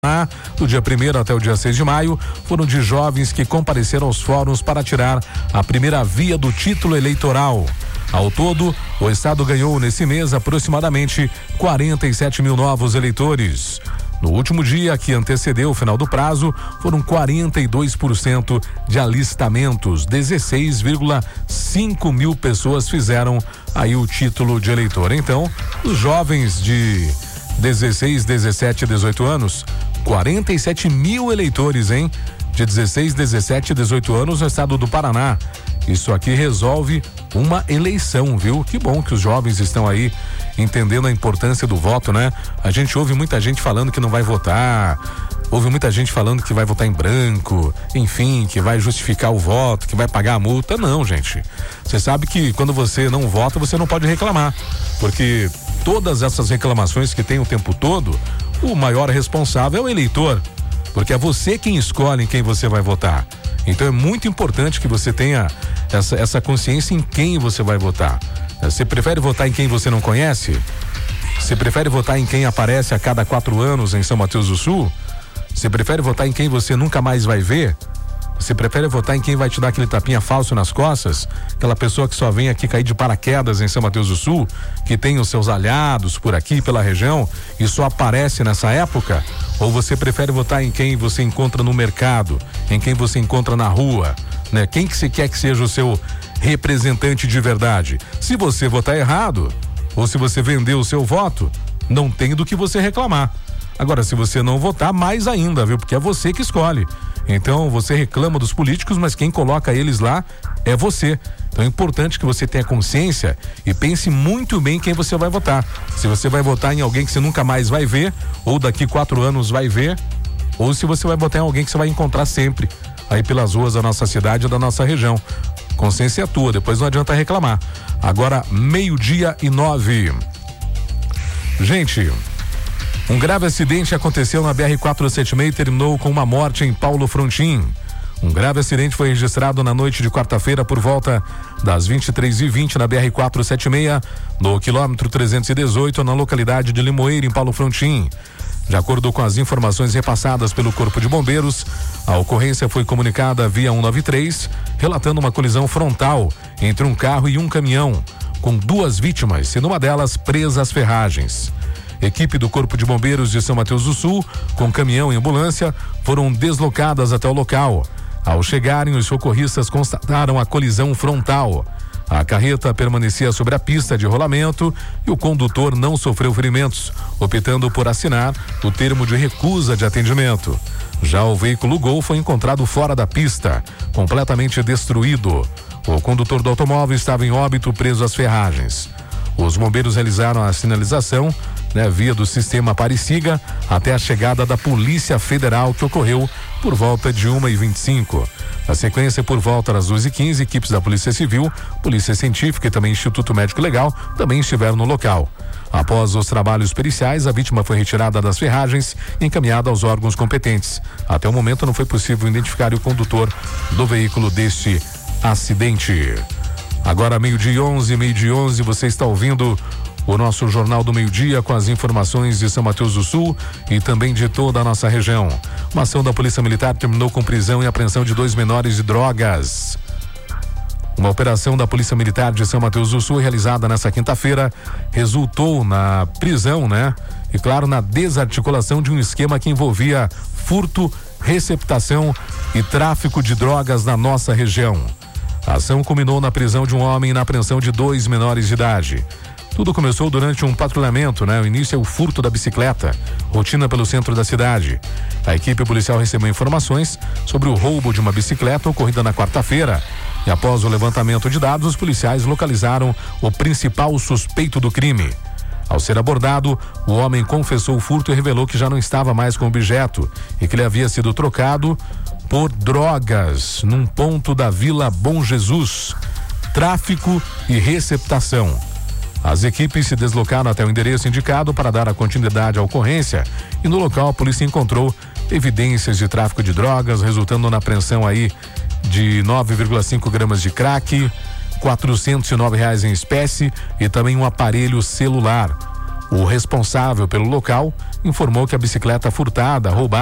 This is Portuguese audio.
Do dia 1º até o dia 6 de maio, foram de jovens que compareceram aos fóruns para tirar a primeira via do título eleitoral. Ao todo, o estado ganhou nesse mês aproximadamente 47 mil novos eleitores. No último dia, que antecedeu o final do prazo, foram 42% de alistamentos. 16,5 mil pessoas fizeram aí o título de eleitor. Então, os jovens de 16, 17 e 18 anos, 47 mil eleitores, hein? De 16, 17 e 18 anos no estado do Paraná. Isso aqui resolve uma eleição, viu? Que bom que os jovens estão aí entendendo a importância do voto, né? A gente ouve muita gente falando que não vai votar, ouve muita gente falando que vai votar em branco, enfim, que vai justificar o voto, que vai pagar a multa. Não, gente. Você sabe que quando você não vota, você não pode reclamar, porque todas essas reclamações que tem o tempo todo, o maior responsável é o eleitor, porque é você quem escolhe em quem você vai votar. Então é muito importante que você tenha essa consciência em quem você vai votar. Você prefere votar em quem você não conhece? Você prefere votar em quem aparece a cada 4 anos em São Mateus do Sul? Você prefere votar em quem você nunca mais vai ver? Você prefere votar em quem vai te dar aquele tapinha falso nas costas? Aquela pessoa que só vem aqui cair de paraquedas em São Mateus do Sul, que tem os seus aliados por aqui, pela região, e só aparece nessa época? Ou você prefere votar em quem você encontra no mercado, em quem você encontra na rua, né? Quem que você quer que seja o seu representante de verdade? Se você votar errado, ou se você vendeu o seu voto, não tem do que você reclamar. Agora, se você não votar, mais ainda, viu? Porque é você que escolhe. Então, você reclama dos políticos, mas quem coloca eles lá é você. Então, é importante que você tenha consciência e pense muito bem quem você vai votar. Se você vai votar em alguém que você nunca mais vai ver, ou daqui 4 anos vai ver, ou se você vai votar em alguém que você vai encontrar sempre aí pelas ruas da nossa cidade ou da nossa região. Consciência é tua, depois não adianta reclamar. Agora, 12:09. Gente, um grave acidente aconteceu na BR-476 e terminou com uma morte em Paulo Frontin. Um grave acidente foi registrado na noite de quarta-feira por volta das 23h20 na BR-476, no quilômetro 318, na localidade de Limoeiro, em Paulo Frontin. De acordo com as informações repassadas pelo Corpo de Bombeiros, a ocorrência foi comunicada via 193, relatando uma colisão frontal entre um carro e um caminhão, com 2 vítimas, sendo uma delas presa às ferragens. Equipe do Corpo de Bombeiros de São Mateus do Sul, com caminhão e ambulância, foram deslocadas até o local. Ao chegarem, os socorristas constataram a colisão frontal. A carreta permanecia sobre a pista de rolamento e o condutor não sofreu ferimentos, optando por assinar o termo de recusa de atendimento. Já o veículo Gol foi encontrado fora da pista, completamente destruído. O condutor do automóvel estava em óbito, preso às ferragens. Os bombeiros realizaram a sinalização, via do sistema Apareciga, até a chegada da Polícia Federal, que ocorreu por volta de 1h25. Na sequência, por volta das 2h15, equipes da Polícia Civil, Polícia Científica e também Instituto Médico Legal também estiveram no local. Após os trabalhos periciais, a vítima foi retirada das ferragens e encaminhada aos órgãos competentes. Até o momento não foi possível identificar o condutor do veículo deste acidente. Agora 12:11, você está ouvindo o nosso Jornal do Meio-Dia com as informações de São Mateus do Sul e também de toda a nossa região. Uma ação da Polícia Militar terminou com prisão e apreensão de 2 menores de drogas. Uma operação da Polícia Militar de São Mateus do Sul, realizada nesta quinta-feira, resultou na prisão, e claro, na desarticulação de um esquema que envolvia furto, receptação e tráfico de drogas na nossa região. A ação culminou na prisão de um homem e na apreensão de 2 menores de idade. Tudo começou durante um patrulhamento, O início é o furto da bicicleta, rotina pelo centro da cidade. A equipe policial recebeu informações sobre o roubo de uma bicicleta ocorrida na quarta-feira. E após o levantamento de dados, os policiais localizaram o principal suspeito do crime. Ao ser abordado, o homem confessou o furto e revelou que já não estava mais com o objeto e que ele havia sido trocado por drogas num ponto da Vila Bom Jesus. Tráfico e receptação. As equipes se deslocaram até o endereço indicado para dar a continuidade à ocorrência e no local a polícia encontrou evidências de tráfico de drogas, resultando na apreensão aí de 9,5 gramas de crack, R$409 em espécie e também um aparelho celular. O responsável pelo local informou que a bicicleta furtada, roubada